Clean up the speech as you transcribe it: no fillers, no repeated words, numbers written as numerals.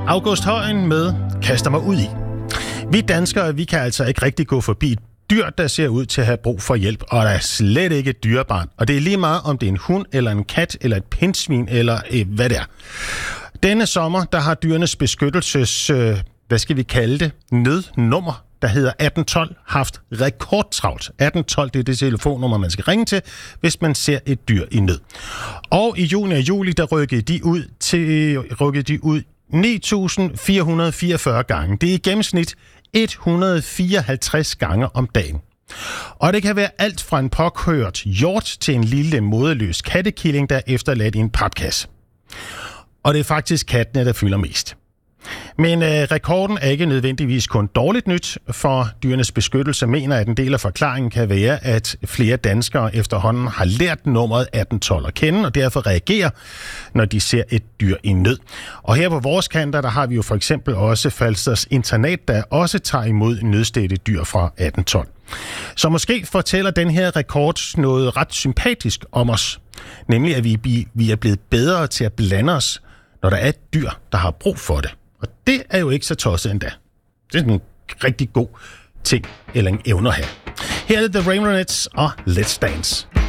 August Højen med Kaster mig ud i. Vi danskere, vi kan altså ikke rigtig gå forbi et dyr, der ser ud til at have brug for hjælp, og der er slet ikke et dyrebarn. Og det er lige meget, om det er en hund, eller en kat, eller et pindsvin, eller hvad det er. Denne sommer, der har Dyrenes Beskyttelses, hvad skal vi kalde det, nødnummer, der hedder 1812, haft rekordtravlt. 1812, det er det telefonnummer, man skal ringe til, hvis man ser et dyr i nød. Og i juni og juli, der rykkede de ud 9.444 gange. Det er i gennemsnit 154 gange om dagen. Og det kan være alt fra en påkørt hjort til en lille moderløs kattekilling, der er efterladt i en papkasse. Og det er faktisk kattene, der fylder mest. Men rekorden er ikke nødvendigvis kun dårligt nyt, for Dyrenes Beskyttelse mener, at en del af forklaringen kan være, at flere danskere efterhånden har lært nummeret 1812 at kende, og derfor reagerer, når de ser et dyr i nød. Og her på vores kanter, der har vi jo for eksempel også Falsters Internat, der også tager imod nødstedte dyr fra 1812. Så måske fortæller den her rekord noget ret sympatisk om os, nemlig at vi er blevet bedre til at blande os, når der er et dyr, der har brug for det. Og det er jo ikke så tosset endda. Det er en rigtig god ting, eller en evne at have. Her er The Ramonettes og Let's Dance.